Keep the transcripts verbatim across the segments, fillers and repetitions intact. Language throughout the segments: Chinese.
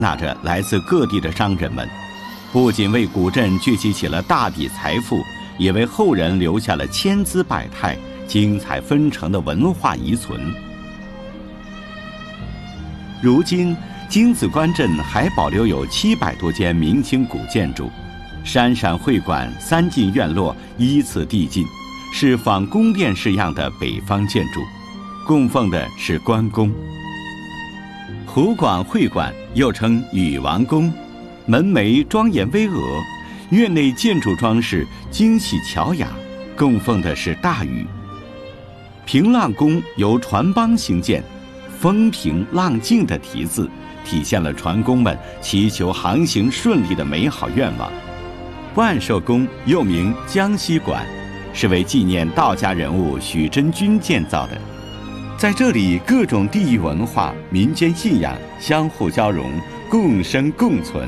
纳着来自各地的商人们，不仅为古镇聚集起了大笔财富，也为后人留下了千姿百态、精彩纷呈的文化遗存。如今，京子关镇还保留有七百多间明清古建筑，山陕会馆三进院落依次递进，是仿宫殿式样的北方建筑，供奉的是关公。湖广会馆又称禹王宫，门楣庄严巍峨，院内建筑装饰精细巧雅，供奉的是大禹。平浪宫由船帮兴建，风平浪静的题字体现了船工们祈求航行顺利的美好愿望。万寿宫又名江西馆，是为纪念道家人物许真君建造的。在这里，各种地域文化、民间信仰相互交融，共生共存。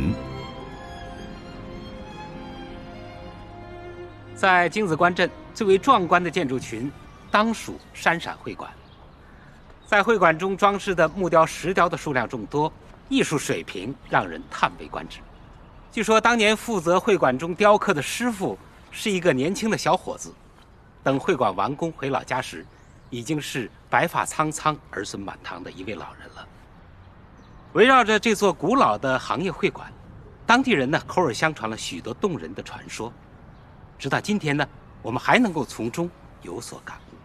在京子关镇最为壮观的建筑群，当属山陕会馆。在会馆中装饰的木雕、石雕的数量众多，艺术水平让人叹为观止。据说当年负责会馆中雕刻的师傅是一个年轻的小伙子，等会馆完工回老家时，已经是白发苍苍、儿孙满堂的一位老人了。围绕着这座古老的行业会馆，当地人呢口耳相传了许多动人的传说，直到今天呢，我们还能够从中有所感悟。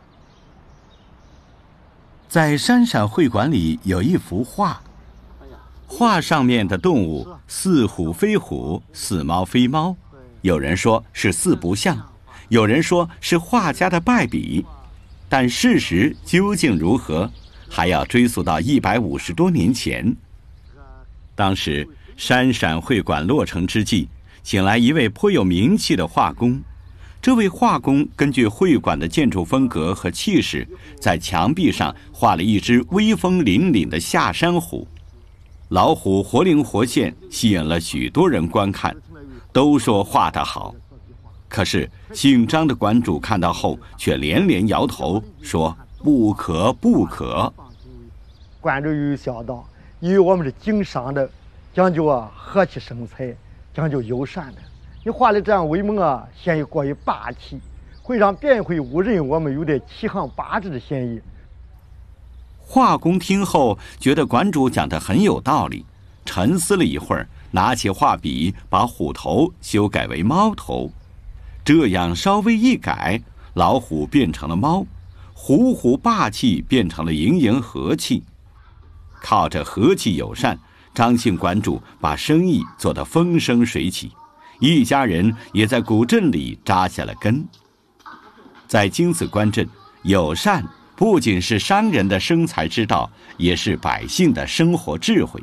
在山陕会馆里有一幅画，画上面的动物似虎非虎，似猫非猫，有人说是四不像，有人说是画家的败笔，但事实究竟如何，还要追溯到一百五十多年前。当时山陕会馆落成之际，请来一位颇有名气的画工。这位画工根据会馆的建筑风格和气势，在墙壁上画了一只威风凛凛的下山虎。老虎活灵活现，吸引了许多人观看，都说画得好。可是姓张的馆主看到后却连连摇头，说不可不可。 馆主有想到，因为我们是经商的，讲究啊和气生财，讲究友善的，你画的这样威猛啊，显得过于霸气，会让别人会误认我们有点欺行霸制的嫌疑。 画工听后觉得馆主讲得很有道理，沉思了一会儿，拿起画笔把虎头修改为猫头，这样稍微一改，老虎变成了猫，虎虎霸气变成了盈盈和气。靠着和气友善，张姓馆主把生意做得风生水起，一家人也在古镇里扎下了根。在京子关镇，友善不仅是商人的生财之道，也是百姓的生活智慧。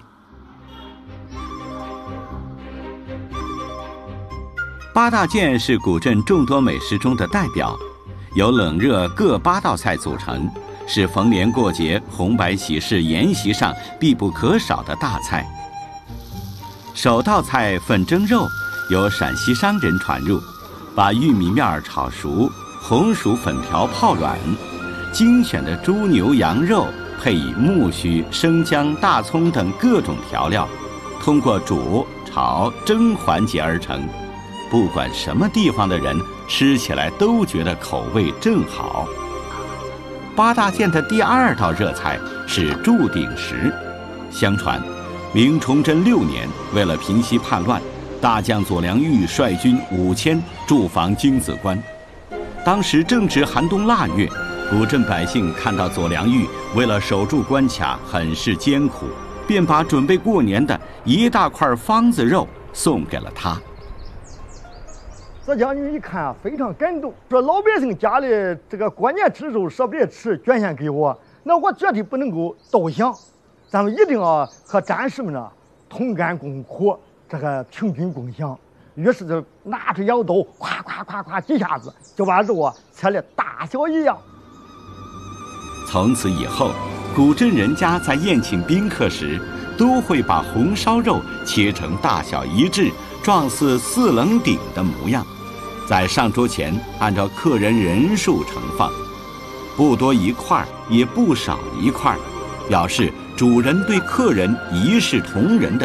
八大件是古镇众多美食中的代表，由冷热各八道菜组成，是逢年过节、红白喜事筵席上必不可少的大菜。首道菜粉蒸肉由陕西商人传入，把玉米面炒熟，红薯粉条泡软，精选的猪牛羊肉配以木须、生姜、大葱等各种调料，通过煮、炒、蒸环节而成。不管什么地方的人吃起来都觉得口味正好。八大件的第二道热菜是铸鼎食。相传明崇祯六年，为了平息叛乱，大将左良玉率军五千驻防京子关。当时正值寒冬腊月，古镇百姓看到左良玉为了守住关卡很是艰苦，便把准备过年的一大块方子肉送给了他。 左将军一看啊，非常感动，说老百姓家里这个过年吃肉舍不得吃，捐献给我，那我绝对不能够倒享，咱们一定要和战士们呢同甘共苦，这个平均共享。于是就拿出羊刀，咵咵咵咵几下子就把肉啊切得大小一样。 从此以后，古镇人家在宴请宾客时，都会把红烧肉切成大小一致、状似四棱鼎的模样，在上桌前按照客人人数盛放，不多一块也不少一块，表示主人对客人一视同仁的